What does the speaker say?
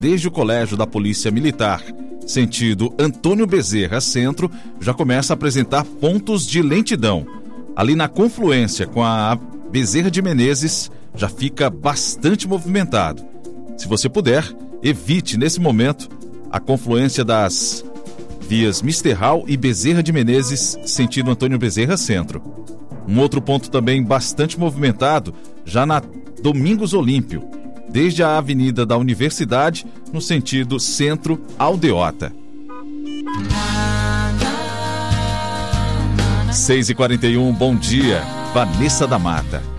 desde o Colégio da Polícia Militar, sentido Antônio Bezerra Centro, já começa a apresentar pontos de lentidão. Ali na confluência com a Bezerra de Menezes, já fica bastante movimentado. Se você puder, evite nesse momento a confluência das vias Misterral e Bezerra de Menezes, sentido Antônio Bezerra Centro. Um outro ponto também bastante movimentado, já na Domingos Olímpio, desde a Avenida da Universidade, no sentido Centro-Aldeota. 6h41, bom dia, Vanessa da Mata.